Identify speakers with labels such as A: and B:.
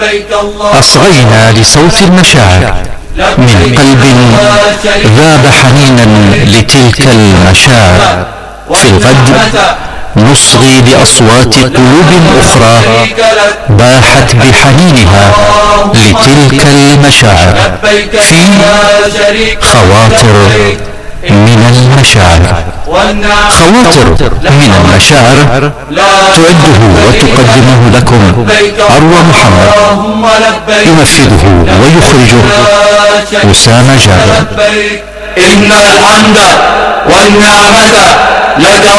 A: أصغينا لصوت المشاعر من قلب ذاب حنينا لتلك المشاعر. في الغد نصغي لأصوات قلوب أخرى باحت بحنينها لتلك المشاعر في خواطر من المشاعر. خواطر من المشاعر تعده وتقدمه لكم أروى محمد، ينفذه ويخرجه أسامة جابر.
B: إن الحمد والنعمة لك